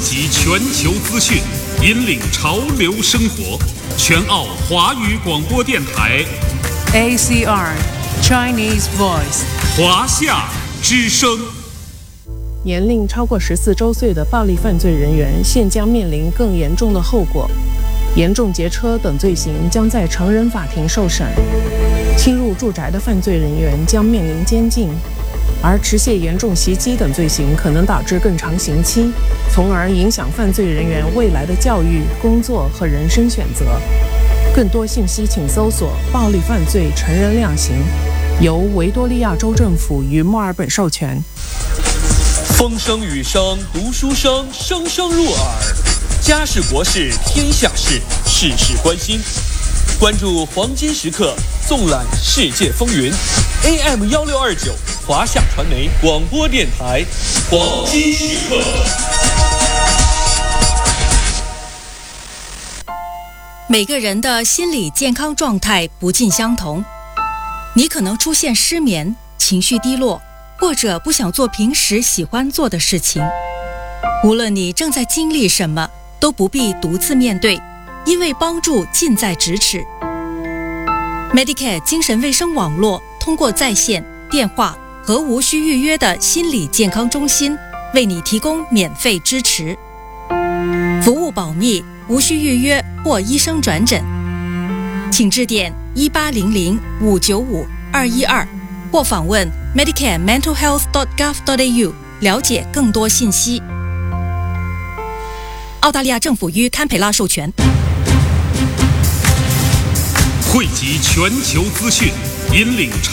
集全球资讯，引领潮流生活。全澳华语广播电台 ACR Chinese Voice 华夏之声。 年龄超过14周岁的暴力犯罪人员现将面临更严重的后果，严重劫车等罪行将在成人法庭受审，侵入住宅的犯罪人员将面临监禁，而持械严重袭击等罪行可能导致更长刑期，从而影响犯罪人员未来的教育、工作和人生选择。更多信息请搜索“暴力犯罪成人量刑”，由维多利亚州政府与墨尔本授权。 风声雨声读书声，声声入耳。家事国事天下事，事事关心。关注黄金时刻，纵览世界风云。AM1629华夏传媒广播电台，黄金时刻。 每个人的心理健康状态不尽相同，你可能出现失眠、情绪低落，或者不想做平时喜欢做的事情。无论你正在经历什么，都不必独自面对，因为帮助近在咫尺。Medicare 精神卫生网络通过在线、电话和无需预约的心理健康中心，为你提供免费支持。服务保密，无需预约或医生转诊，请致电1800-595-212或访问 medicarementalhealth.gov.au 了解更多信息。澳大利亚政府于堪培拉授权。 汇集全球资讯，引领